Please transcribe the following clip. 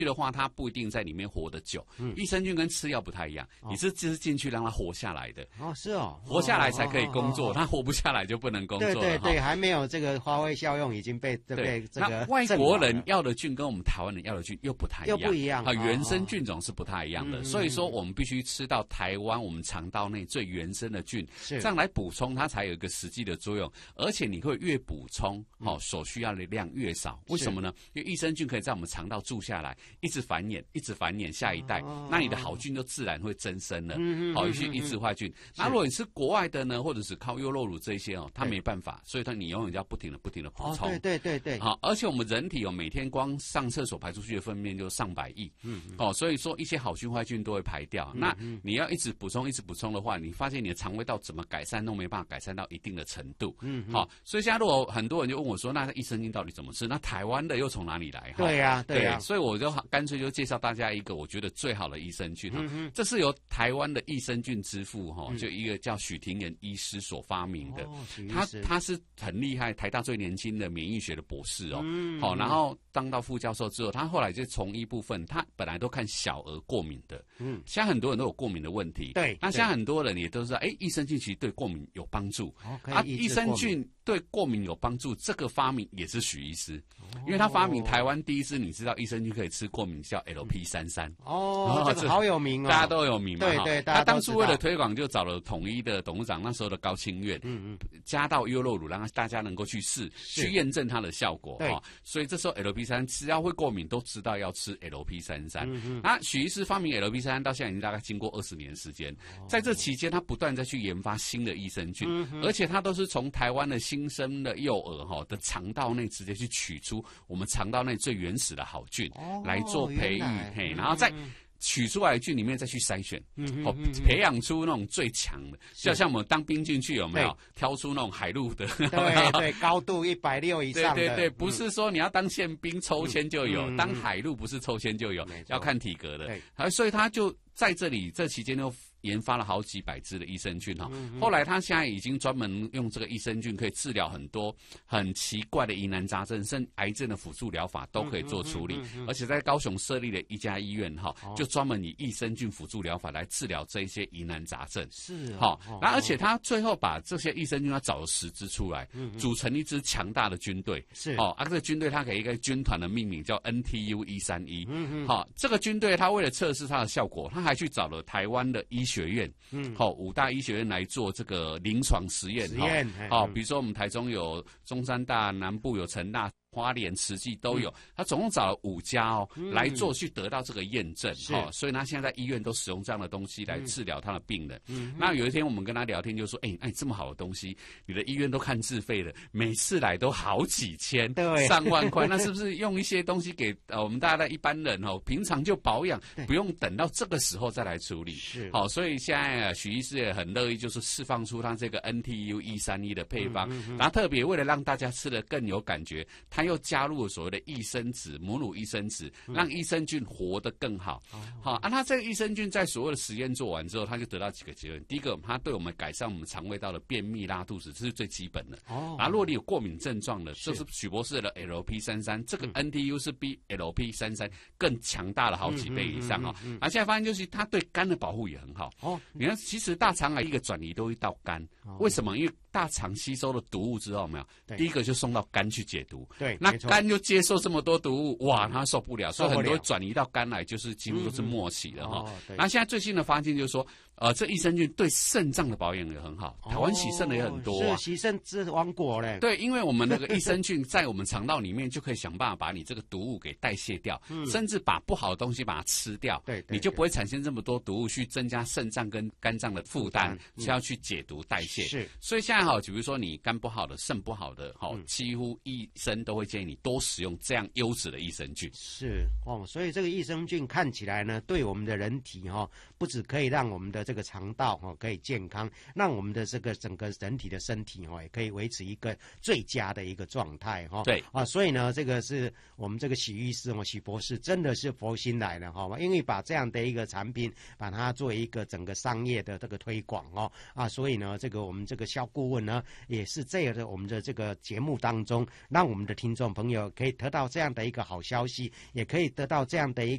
的话，它不一定在里面活得久。益生菌跟吃药不太一样，你是进去让它活下来的。 哦，是哦， 活下来才可以工作，它活不下来就不能工作了。 对，还没有这个发挥效用，已经被这个。 那外国人要的菌跟我们台湾人要的菌又不太一样，原生菌种是不太一样的。所以说，我们必须吃到台湾我们肠道内最原生的菌，这样来补充它才有一个实际的作用。而且你会越补充，所需要的量越少。为什么呢？因为益生菌可以在我们肠道住下来，一直繁衍下一代，那你的好菌就自然会增生了，去抑制坏菌。那如果你是国外的呢，或者是靠优酪乳这些它没办法，所以你永远要不停的补充。 对。 好，而且我们人体每天光上厕所排出去的粪便就上百亿，所以说一些好菌坏菌都会排掉。那你要一直补充的话，你发现你的肠胃道怎么改善都没办法改善到一定的程度。好，所以现在如果很多人就问我说，那益生菌到底怎么吃？那台湾的又从哪里来？ 对呀， 所以我就干脆就介绍大家一个我觉得最好的益生菌。这是由台湾的益生菌之父就一个叫许廷炎医师所发明的。他是很厉害，台大最年轻的免疫学的博士然后当到副教授之后，他后来就从医部分，他本来都看小儿过敏的。现在很多人都有过敏的问题。 对， 那现在很多人也都知道，益生菌其实对过敏有帮助。益生菌对过敏有帮助，这个发明也是许医师，因为他发明台湾第一支，你知道益生菌可以吃过敏叫 LP33。 这个好有名大家都有名嘛。 对， 他当初为了推广，就找了统一的董事长，那时候的高清院，加到优酪乳，让大家能够去试，去验证它的效果。所以这时候 LP33只要会过敏，都知道要吃 LP33。那许医师发明 LP33到现在已经大概经过20年时间，在这期间，他不断再去研发新的益生菌，而且他都是从台湾的新生的幼儿的肠道内直接去取出我们肠道内最原始的好菌来做培育，然后再取出来的菌里面再去筛选，培养出那种最强的，就像我们当兵进去有没有挑出那种海陆的？ 对，高度160以上的。 对，不是说你要当宪兵抽签就有，当海陆不是抽签就有，要看体格的。所以他就在这期间就研发了好几百支的益生菌后来他现在已经专门用这个益生菌可以治疗很多很奇怪的疑难杂症，甚至癌症的辅助疗法都可以做处理。而且在高雄设立了一家医院就专门以益生菌辅助疗法来治疗这一些疑难杂症。那而且他最后把这些益生菌他找了10支出来，组成一支强大的军队。这个军队他给一个军团的命名叫 NTU131。这个军队他为了测试它的效果，他还去找了台湾的医学院，5大医学院来做这个临床实验。比如说我们台中有中山大，南部有成大，花莲、慈济都有，他总共找了5家来做，去得到这个验证。所以他现在在医院都使用这样的东西来治疗他的病人。那有一天我们跟他聊天，就说：“那你这么好的东西，你的医院都看自费的，每次来都好几千、上万块，那是不是用一些东西给我们大家的一般人平常就保养，不用等到这个时候再来处理？”所以现在许医师也很乐意，就是释放出他这个 NTU131的配方，然后特别为了让大家吃得更有感觉，他又加入了所谓的益生质、母乳益生质，让益生菌活得更好。他这个益生菌在所有的实验做完之后，他就得到几个结论。第一个，它对我们改善我们肠胃道的便秘、拉肚子，这是最基本的。如果你有过敏症状的，这是许博士的 LP33，这个 NTU 是比 LP33更强大了好几倍以上现在发现就是它对肝的保护也很好。你看，其实大肠癌一个转移都会到肝，为什么？因为大肠吸收了毒物之后，没有，第一个就送到肝去解毒。那肝就接受这么多毒物，哇，它受不了，所以很多转移到肝来，就是几乎都是末期的那现在最新的发现就是说，这益生菌对肾脏的保养也很好。台湾洗肾的也很多， 是洗肾之王国嘞。 对，因为我们那个益生菌在我们肠道里面就可以想办法把你这个毒物给代谢掉，甚至把不好的东西把它吃掉，你就不会产生这么多毒物去增加肾脏跟肝脏的负担，需要去解毒代谢。所以现在比如说你肝不好的、肾不好的，几乎医生都会建议你多使用这样优质的益生菌。 所以这个益生菌看起来呢，对我们的人体不只可以让我们的这个肠道可以健康，让我们的这个整个人体的身体也可以维持一个最佳的一个状态对啊，所以呢，这个是我们这个许医师许博士真的是佛心来的因为把这样的一个产品把它做一个整个商业的这个推广所以呢，这个我们这个肖顾问呢也是这样的，我们的这个节目当中，让我们的听众朋友可以得到这样的一个好消息，也可以得到这样的一